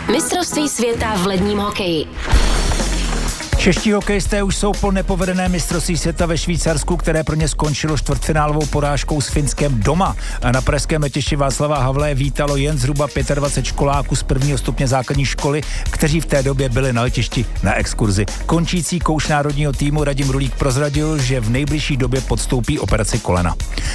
Mistrovství světa v ledním hokeji. Čeští hokejisté už jsou po nepovedené mistrovství světa ve Švýcarsku, které pro ně skončilo čtvrtfinálovou porážkou s Finskem doma. A na pražském letišti Václava Havla vítalo jen zhruba 25 školáků z prvního stupně základní školy, kteří v té době byli na letišti na exkurzi. Končící kouč národního týmu Radim Rulík prozradil, že v nejbližší době podstoupí operaci kolena.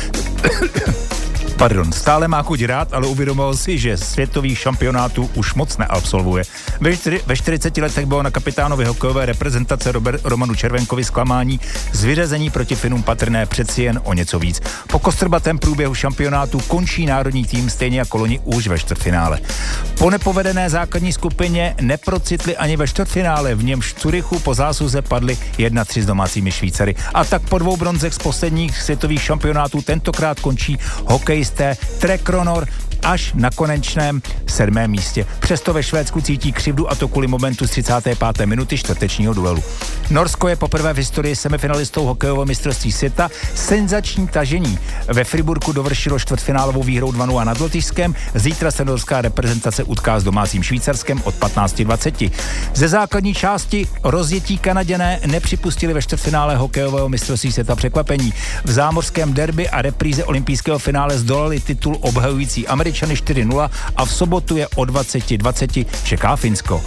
Stále má chuť rád, ale uvědomil si, že světových šampionátů už moc neabsolvuje. Ve 40 letech bylo na kapitánovi hokejové reprezentace Romanu Červenkovi zklamání z vyřazení proti Finům patrné přeci jen o něco víc. Po kostrbatém průběhu šampionátu končí národní tým stejně jako loni už ve čtvrtfinále. Po nepovedené základní skupině neprocitli ani ve čtvrtfinále, v němž v Curychu po zásluze padli 1-3 s domácími Švýcary. A tak po 2 bronzech z posledních světových šampionátů tentokrát končí hokejisté Trek Ronor až na konečném 7. místě. Přesto ve Švédsku cítí křivdu, a to kvůli momentu z 35. minuty čtvrtečního duelu. Norsko je poprvé v historii semifinalistou hokejového mistrovství světa. Senzační tažení ve Friburku dovršilo čtvrtfinálovou výhrou 2-0 nad Lotyšskem. Zítra se norská reprezentace utká s domácím Švýcarskem od 15:20. Ze základní části rozjetí Kanaděné nepřipustili ve čtvrtfinále hokejového mistrovství světa překvapení. V zámořském derby a repríze olympijského finále zdolali titul obhajující Američany 4-0 a v sobotu je o 20:20 čeká Finsko.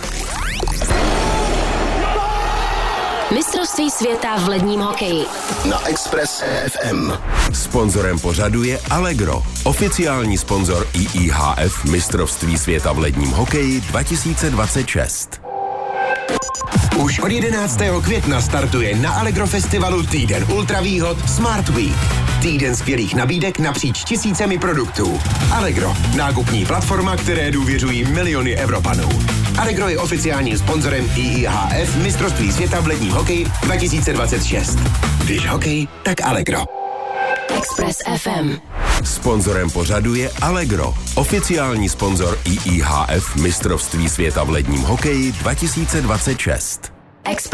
Mistrovství světa v ledním hokeji. Na Express FM. Sponzorem pořadu je Allegro, oficiální sponzor IIHF Mistrovství světa v ledním hokeji 2026. Už od 11. května startuje na Allegro festivalu týden ultravýhod Smart Week. Týden skvělých nabídek napříč tisícemi produktů. Allegro, nákupní platforma, které důvěřují miliony Evropanů. Allegro je oficiálním sponzorem IIHF Mistrovství světa v ledním hokeji 2026. Když hokej, tak Allegro. Express FM. Sponzorem pořadu je Allegro, oficiální sponzor IIHF Mistrovství světa v ledním hokeji 2026.